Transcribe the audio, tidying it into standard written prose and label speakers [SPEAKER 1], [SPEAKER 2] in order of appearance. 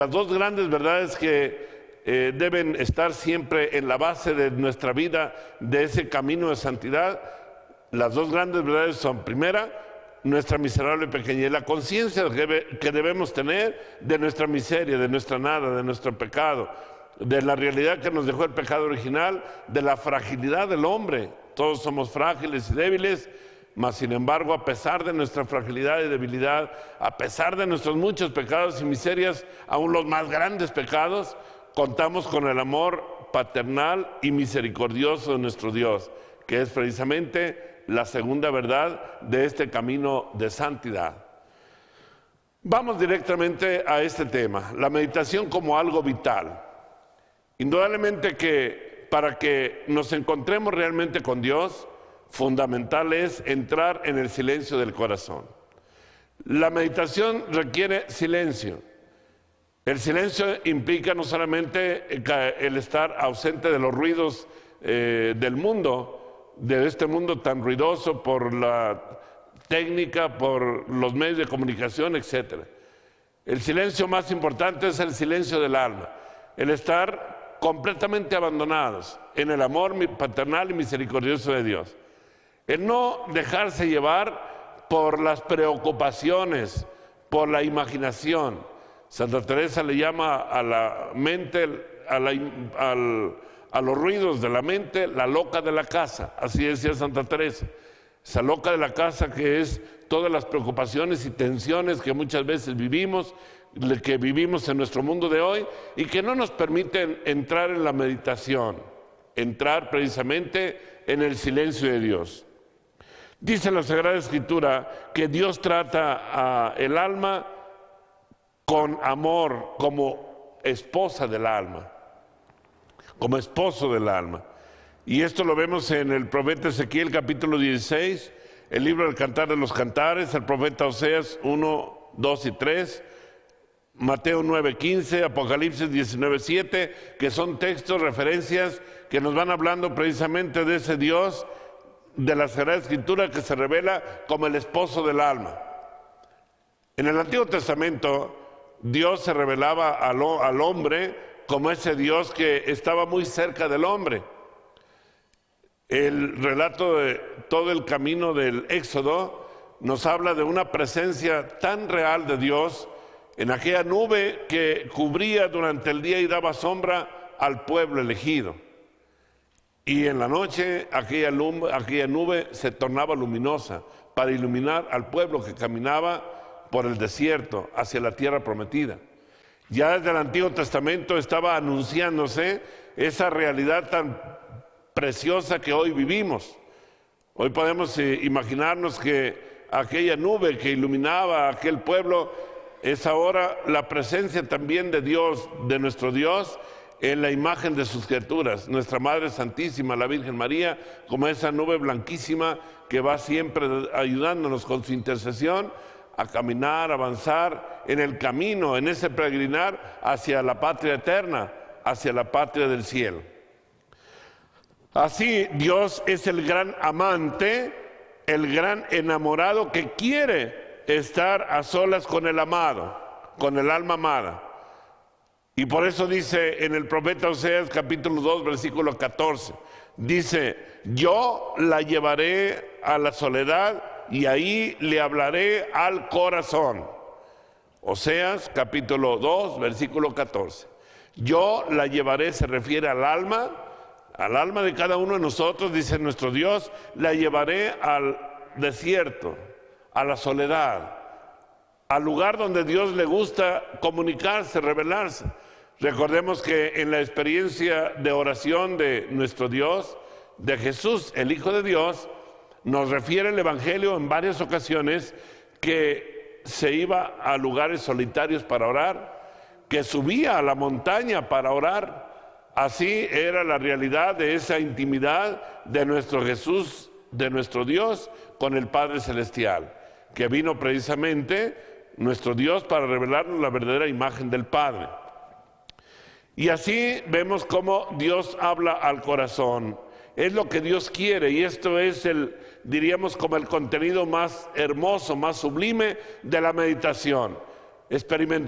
[SPEAKER 1] Las dos grandes verdades que deben estar siempre en la base de nuestra vida, de ese camino de santidad, las dos grandes verdades son: primera, nuestra miserable pequeñez, la conciencia que debemos tener de nuestra miseria, de nuestra nada, de nuestro pecado, de la realidad que nos dejó el pecado original, de la fragilidad del hombre. Todos somos frágiles y débiles, mas sin embargo, a pesar de nuestra fragilidad y debilidad, a pesar de nuestros muchos pecados y miserias, aún los más grandes pecados, contamos con el amor paternal y misericordioso de nuestro Dios, que es precisamente la segunda verdad de este camino de santidad. Vamos directamente a este tema, la meditación como algo vital. Indudablemente que para que nos encontremos realmente con Dios, fundamental es entrar en el silencio del corazón. La meditación requiere silencio. El silencio implica no solamente el estar ausente de los ruidos del mundo, de este mundo tan ruidoso por la técnica, por los medios de comunicación, etc. El silencio más importante es el silencio del alma, el estar completamente abandonados en el amor paternal y misericordioso de Dios. El no dejarse llevar por las preocupaciones, por la imaginación. Santa Teresa le llama a la mente, a los ruidos de la mente, la loca de la casa. Así decía Santa Teresa. Esa loca de la casa que es todas las preocupaciones y tensiones que muchas veces vivimos en nuestro mundo de hoy y que no nos permiten entrar en la meditación, entrar precisamente en el silencio de Dios. Dice la Sagrada Escritura que Dios trata al alma con amor, como esposa del alma, como esposo del alma. Y esto lo vemos en el profeta Ezequiel capítulo 16, el libro del Cantar de los Cantares, el profeta Oseas 1, 2 y 3, Mateo 9, 15, Apocalipsis 19, 7, que son textos, referencias que nos van hablando precisamente de ese Dios de la Sagrada Escritura que se revela como el esposo del alma. En el Antiguo Testamento, Dios se revelaba al hombre como ese Dios que estaba muy cerca del hombre. El relato de todo el camino del Éxodo nos habla de una presencia tan real de Dios en aquella nube que cubría durante el día y daba sombra al pueblo elegido. Y en la noche aquella nube se tornaba luminosa para iluminar al pueblo que caminaba por el desierto hacia la tierra prometida. Ya desde el Antiguo Testamento estaba anunciándose esa realidad tan preciosa que hoy vivimos. Hoy podemos imaginarnos que aquella nube que iluminaba a aquel pueblo es ahora la presencia también de Dios, de nuestro Dios, en la imagen de sus criaturas, nuestra Madre Santísima, la Virgen María, como esa nube blanquísima que va siempre ayudándonos con su intercesión a caminar, a avanzar en el camino, en ese peregrinar hacia la patria eterna, hacia la patria del cielo. Así, Dios es el gran amante, el gran enamorado que quiere estar a solas con el amado, con el alma amada. Y por eso dice en el profeta Oseas capítulo 2 versículo 14, dice: yo la llevaré a la soledad y ahí le hablaré al corazón. Oseas capítulo 2 versículo 14. Yo la llevaré, se refiere al alma de cada uno de nosotros, dice nuestro Dios, la llevaré al desierto, a la soledad, al lugar donde Dios le gusta comunicarse, revelarse. Recordemos que en la experiencia de oración de nuestro Dios, de Jesús, el Hijo de Dios, nos refiere el Evangelio en varias ocasiones que se iba a lugares solitarios para orar, que subía a la montaña para orar. Así era la realidad de esa intimidad de nuestro Jesús, de nuestro Dios, con el Padre Celestial, que vino precisamente nuestro Dios para revelarnos la verdadera imagen del Padre. Y así vemos cómo Dios habla al corazón. Es lo que Dios quiere, y esto es diríamos como el contenido más hermoso, más sublime de la meditación. Experimentar